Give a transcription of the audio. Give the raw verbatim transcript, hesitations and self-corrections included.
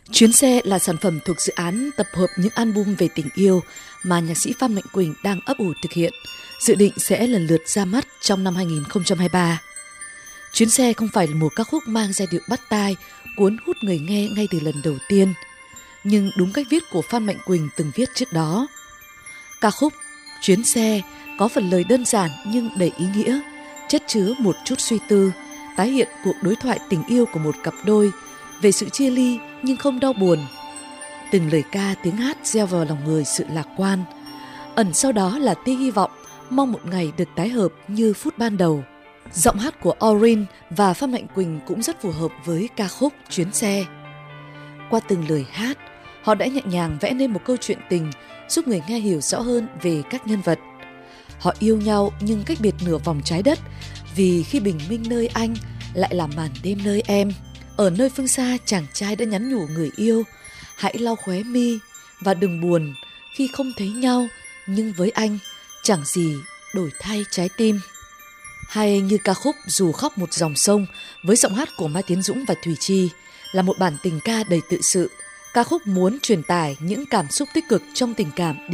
Chuyến xe là sản phẩm thuộc dự án tập hợp những album về tình yêu mà nhạc sĩ Phan Mạnh Quỳnh đang ấp ủ thực hiện, dự định sẽ lần lượt ra mắt trong năm hai nghìn không trăm hai mươi ba. Chuyến xe không phải là một ca khúc mang giai điệu bắt tai, cuốn hút người nghe ngay từ lần đầu tiên, nhưng đúng cách viết của Phan Mạnh Quỳnh từng viết trước đó. Ca khúc Chuyến xe có phần lời đơn giản nhưng đầy ý nghĩa, chất chứa một chút suy tư, tái hiện cuộc đối thoại tình yêu của một cặp đôi về sự chia ly nhưng không đau buồn. Từng lời ca tiếng hát gieo vào lòng người sự lạc quan, ẩn sau đó là tia hy vọng mong một ngày được tái hợp như phút ban đầu. Giọng hát của Orin và Phan Mạnh Quỳnh cũng rất phù hợp với ca khúc Chuyến xe. Qua từng lời hát, họ đã nhẹ nhàng vẽ nên một câu chuyện tình giúp người nghe hiểu rõ hơn về các nhân vật. Họ yêu nhau nhưng cách biệt nửa vòng trái đất, vì khi bình minh nơi anh lại là màn đêm nơi em. Ở nơi phương xa, chàng trai đã nhắn nhủ người yêu: hãy lau khóe mi và đừng buồn khi không thấy nhau, nhưng với anh chẳng gì đổi thay trái tim. Hay như ca khúc Dù khóc một dòng sông với giọng hát của Mai Tiến Dũng và Thùy Chi, là một bản tình ca đầy tự sự. Ca khúc muốn truyền tải những cảm xúc tích cực trong tình cảm